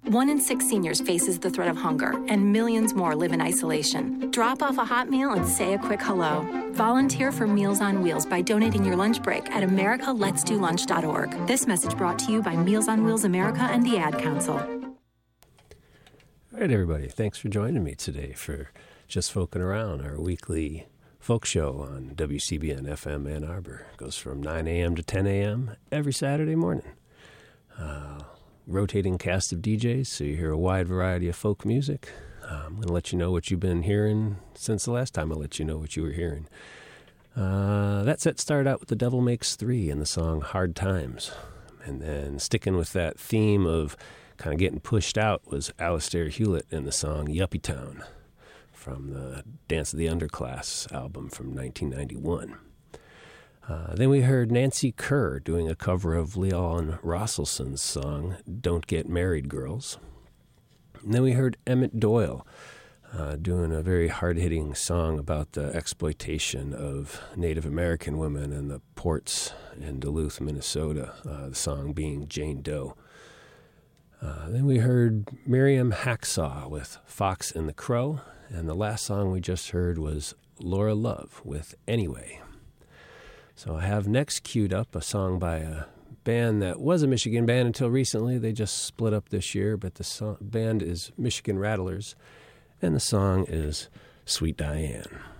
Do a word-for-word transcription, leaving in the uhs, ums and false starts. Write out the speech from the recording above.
One in six seniors faces the threat of hunger, and millions more live in isolation. Drop off a hot meal and say a quick hello. Volunteer for Meals on Wheels by donating your lunch break at america lets do lunch dot org. This message brought to you by Meals on Wheels America and the Ad Council. All right, everybody. Thanks for joining me today for Just Folkin' Around, our weekly folk show on W C B N F M Ann Arbor. It goes from nine a.m. to ten a.m. every Saturday morning. Uh, rotating cast of D Js, so you hear a wide variety of folk music. Uh, I'm going to let you know what you've been hearing since the last time I let you know what you were hearing. Uh, that set started out with The Devil Makes Three and the song Hard Times. And then sticking with that theme of kind of getting pushed out was Alistair Hewlett in the song Yuppie Town from the Dance of the Underclass album from nineteen ninety-one. Uh, then we heard Nancy Kerr doing a cover of Leon Rosselson's song, Don't Get Married, Girls. And then we heard Emmett Doyle uh, doing a very hard-hitting song about the exploitation of Native American women in the ports in Duluth, Minnesota, uh, the song being Jane Doe. Uh, then we heard Miriam Hacksaw with Fox and the Crow, and the last song we just heard was Laura Love with Anyway. So I have next queued up a song by a band that was a Michigan band until recently. They just split up this year, but the song, band is Michigan Rattlers, and the song is Sweet Diane.